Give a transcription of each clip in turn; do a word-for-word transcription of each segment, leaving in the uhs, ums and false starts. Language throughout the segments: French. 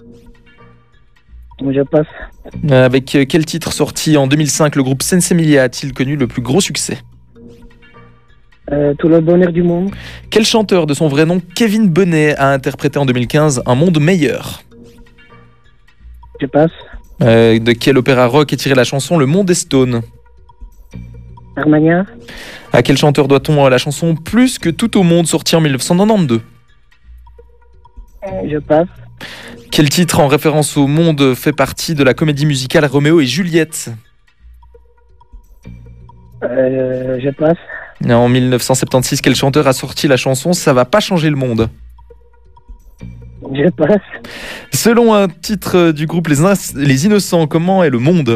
Je passe. Euh, Avec euh, quel titre sorti en deux mille cinq, le groupe Sensemilia a-t-il connu le plus gros succès? Euh, tout le bonheur du monde. Quel chanteur de son vrai nom, Kevin Bonnet, a interprété en deux mille quinze Un monde meilleur? Je passe. Euh, de quel opéra rock est tirée la chanson Le monde est stone? Armagnac. À quel chanteur doit-on la chanson Plus que tout au monde, sortie en mille neuf cent quatre-vingt-douze? Je passe. Quel titre en référence au monde fait partie de la comédie musicale Roméo et Juliette? Euh, je passe. En mille neuf cent soixante-seize, quel chanteur a sorti la chanson Ça va pas changer le monde? Je passe. Selon un titre du groupe Les, In- Les Innocents, comment est le monde?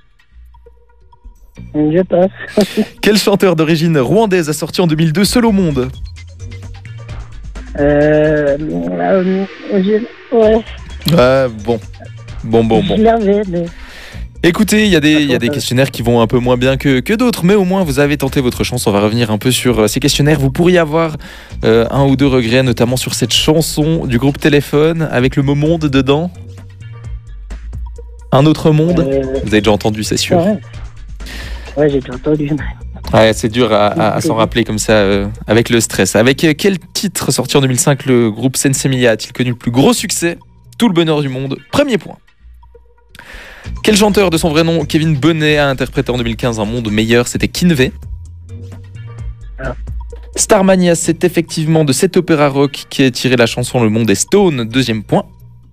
Je passe. Quel chanteur d'origine rwandaise a sorti en deux mille deux Seul au monde? Euh, euh, je, ouais. Ouais, bon. Bon, bon, bon. Je l'avais, mais... Écoutez, il y a des, il y a des questionnaires qui vont un peu moins bien que, que d'autres, mais au moins vous avez tenté votre chance. On va revenir un peu sur ces questionnaires. Vous pourriez avoir euh, un ou deux regrets, notamment sur cette chanson du groupe Téléphone avec le mot monde dedans. Un autre monde. Euh, Vous avez déjà entendu, c'est sûr. ouais, ouais j'ai déjà entendu. Ouais, c'est dur à, à- à s'en rappeler comme ça, euh, avec le stress. Avec euh, quel titre sorti en deux mille cinq, le groupe Sensemilia a-t-il connu le plus gros succès? Tout le bonheur du monde. Premier point. Quel chanteur de son vrai nom, Kevin Bonnet, a interprété en deux mille quinze Un monde meilleur? C'était Kinvey. Ah. Starmania, c'est effectivement de cet opéra rock qui a tiré la chanson Le monde est stone. Deuxième point.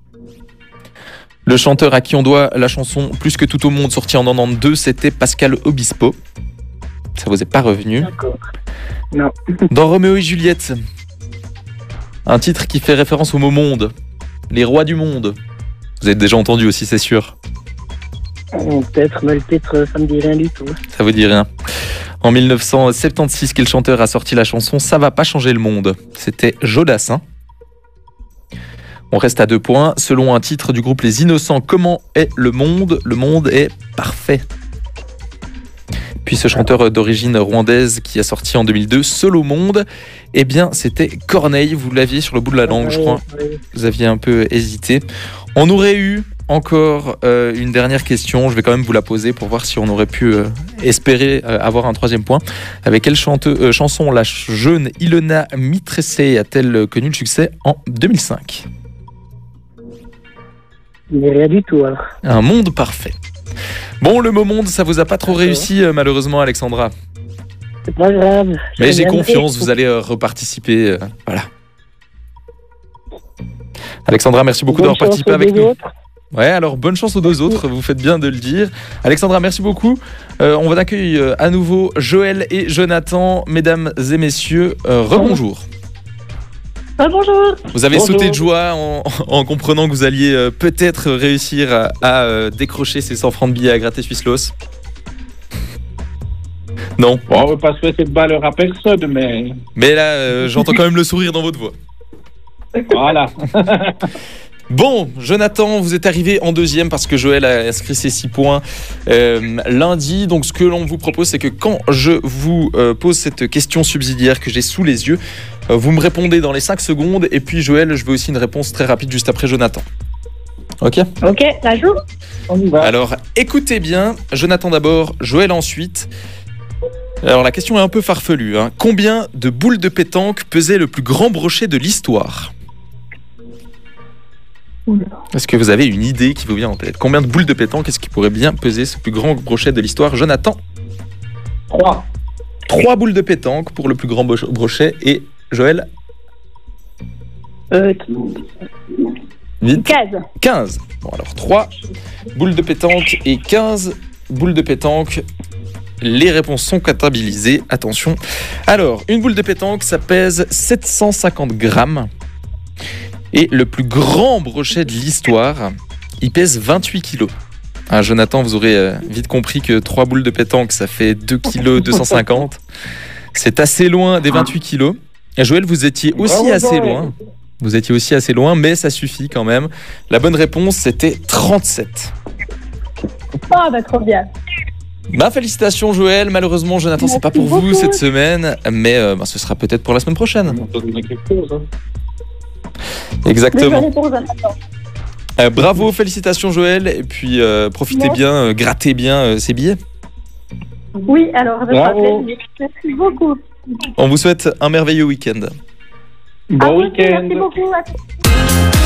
Le chanteur à qui on doit la chanson Plus que tout au monde, sortie en quatre-vingt-douze, c'était Pascal Obispo. Ça vous est pas revenu? D'accord. Non. Dans Roméo et Juliette, un titre qui fait référence au mot monde, les rois du monde. Vous avez déjà entendu aussi, c'est sûr. Peut-être, mais le titre, ça me dit rien du tout. Ça vous dit rien. En mille neuf cent soixante-seize, quel chanteur a sorti la chanson Ça va pas changer le monde? C'était Jodassin. On reste à deux points. Selon un titre du groupe Les Innocents, comment est le monde? Le monde est parfait. Puis ce chanteur d'origine rwandaise qui a sorti en deux mille deux Seul au monde, eh bien c'était Corneille. Vous l'aviez sur le bout de la langue, je crois. Oui. Vous aviez un peu hésité. On aurait eu encore euh, une dernière question. Je vais quand même vous la poser pour voir si on aurait pu euh, espérer euh, avoir un troisième point. Avec quelle chante- euh, chanson la jeune Ilona Mitressé a-t-elle connu le succès en deux mille cinq? Il n'y a rien du tout, alors. Un monde parfait. Bon, le mot monde, ça vous a pas trop D'accord. réussi euh, malheureusement, Alexandra. C'est pas grave. Mais j'ai bien confiance, fait. vous allez euh, reparticiper. euh, voilà. Alexandra, merci beaucoup Bonne d'avoir chance participé aux avec deux nous. autres. Ouais, alors bonne chance aux deux autres, vous faites bien de le dire. Alexandra, merci beaucoup. Euh, on va accueillir euh, à nouveau Joël et Jonathan, mesdames et messieurs, euh, rebonjour. Ah, bonjour. Vous avez Bonjour. sauté de joie en, en comprenant que vous alliez euh, peut-être réussir à, à, euh, décrocher ces cent francs de billets à gratter Swisslos. Non, Bon, on ne veut pas souhaiter de malheur à personne, mais mais là, euh, j'entends quand même le sourire dans votre voix. voilà. Bon, Jonathan, vous êtes arrivé en deuxième parce que Joël a inscrit ses six points euh, lundi. Donc, ce que l'on vous propose, c'est que quand je vous euh, pose cette question subsidiaire que j'ai sous les yeux, euh, vous me répondez dans les cinq secondes. Et puis, Joël, je veux aussi une réponse très rapide juste après Jonathan. Ok? Ok, ça joue. On y va. Alors, écoutez bien. Jonathan d'abord, Joël ensuite. Alors, la question est un peu farfelue, hein. Combien de boules de pétanque pesait le plus grand brochet de l'histoire? Est-ce que vous avez une idée qui vous vient en tête? Combien de boules de pétanque est-ce qui pourrait bien peser ce plus grand brochet de l'histoire? Jonathan? Trois. Trois boules de pétanque pour le plus grand bro- brochet. Et Joël? Euh, Vite. quinze. quinze. Bon, alors trois boules de pétanque et quinze boules de pétanque. Les réponses sont comptabilisées. Attention. Alors, une boule de pétanque, ça pèse sept cent cinquante grammes. Et le plus grand brochet de l'histoire, il pèse vingt-huit kilos. Ah, Jonathan, vous aurez euh, vite compris que trois boules de pétanque, ça fait deux kilos deux cent cinquante. C'est assez loin des vingt-huit kilos. Et Joël, vous étiez aussi Bravo, assez Joël. loin. Vous étiez aussi assez loin, mais ça suffit quand même. La bonne réponse, c'était trente-sept. Oh, bah trop bien. Bah, félicitations Joël. Malheureusement, Jonathan, c'est pas pour Merci vous beaucoup. cette semaine, mais euh, bah, ce sera peut-être pour la semaine prochaine. On peut donner quelque chose, hein. Exactement. Désolé pour Jonathan. Euh, bravo, félicitations Joël. Et puis euh, profitez Merci. bien, euh, grattez bien euh, ces billets. Oui, alors, ça sera Bravo. plaisir. Merci beaucoup. On vous souhaite un merveilleux week-end. À Bon vous aussi, week-end. merci beaucoup. À-